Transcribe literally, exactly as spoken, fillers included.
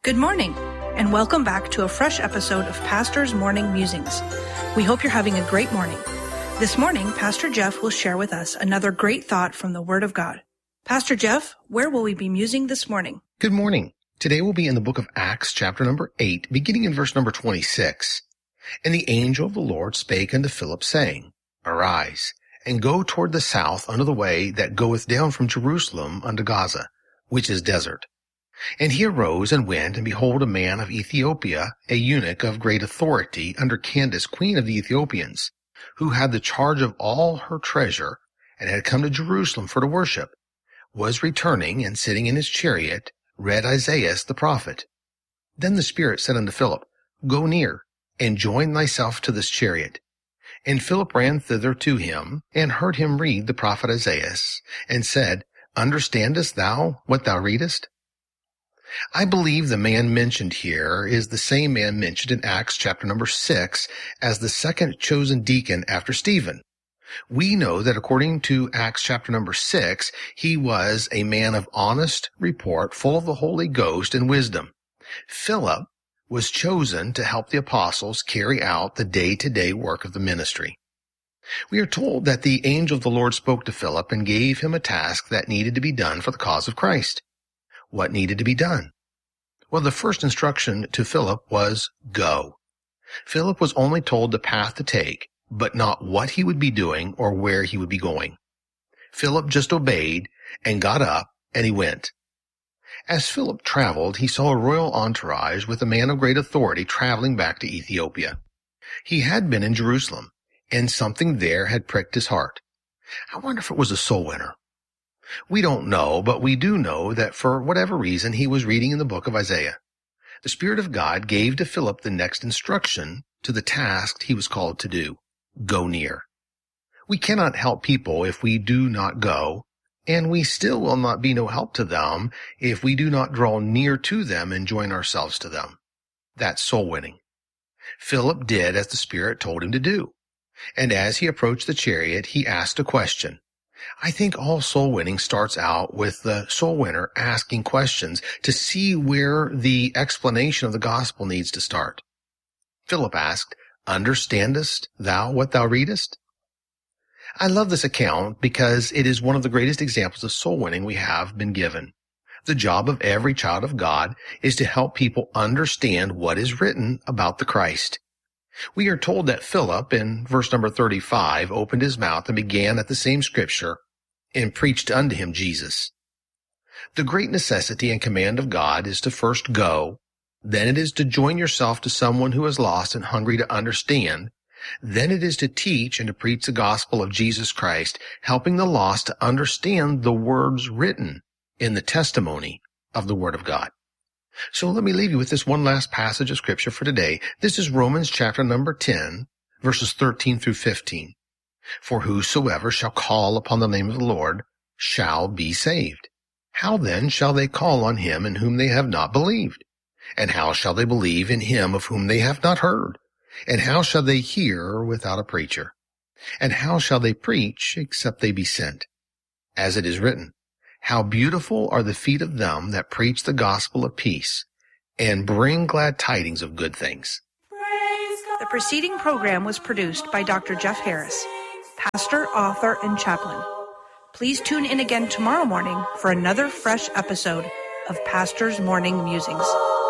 Good morning, and welcome back to a fresh episode of Pastor's Morning Musings. We hope you're having a great morning. This morning, Pastor Jeff will share with us another great thought from the Word of God. Pastor Jeff, where will we be musing this morning? Good morning. Today we'll be in the book of Acts, chapter number eight, beginning in verse number twenty-six. And the angel of the Lord spake unto Philip, saying, Arise, and go toward the south unto the way that goeth down from Jerusalem unto Gaza, which is desert. And he arose and went, and behold, a man of Ethiopia, a eunuch of great authority under Candace, queen of the Ethiopians, who had the charge of all her treasure, and had come to Jerusalem for to worship, was returning, and sitting in his chariot, read Isaiah the prophet. Then the Spirit said unto Philip, Go near, and join thyself to this chariot. And Philip ran thither to him, and heard him read the prophet Isaiah, and said, Understandest thou what thou readest? I believe the man mentioned here is the same man mentioned in Acts chapter number six as the second chosen deacon after Stephen. We know that according to Acts chapter number six, he was a man of honest report, full of the Holy Ghost and wisdom. Philip was chosen to help the apostles carry out the day-to-day work of the ministry. We are told that the angel of the Lord spoke to Philip and gave him a task that needed to be done for the cause of Christ. What needed to be done? Well, the first instruction to Philip was go. Philip was only told the path to take, but not what he would be doing or where he would be going. Philip just obeyed and got up, and he went. As Philip traveled, he saw a royal entourage with a man of great authority traveling back to Ethiopia. He had been in Jerusalem, and something there had pricked his heart. I wonder if it was a soul winner. We don't know, but we do know that for whatever reason he was reading in the book of Isaiah. The Spirit of God gave to Philip the next instruction to the task he was called to do. Go near. We cannot help people if we do not go, and we still will not be no help to them if we do not draw near to them and join ourselves to them. That's soul winning. Philip did as the Spirit told him to do. And as he approached the chariot, he asked a question. I think all soul winning starts out with the soul winner asking questions to see where the explanation of the gospel needs to start. Philip asked, Understandest thou what thou readest? I love this account because it is one of the greatest examples of soul winning we have been given. The job of every child of God is to help people understand what is written about the Christ. We are told that Philip, in verse number thirty-five, opened his mouth and began at the same scripture and preached unto him Jesus. The great necessity and command of God is to first go, then it is to join yourself to someone who is lost and hungry to understand, then it is to teach and to preach the gospel of Jesus Christ, helping the lost to understand the words written in the testimony of the Word of God. So let me leave you with this one last passage of scripture for today. This is Romans chapter number ten, verses thirteen through fifteen. For whosoever shall call upon the name of the Lord shall be saved. How then shall they call on him in whom they have not believed? And how shall they believe in him of whom they have not heard? And how shall they hear without a preacher? And how shall they preach except they be sent? As it is written, How beautiful are the feet of them that preach the gospel of peace and bring glad tidings of good things. The preceding program was produced by Doctor Jeff Harris, pastor, author, and chaplain. Please tune in again tomorrow morning for another fresh episode of Pastor's Morning Musings.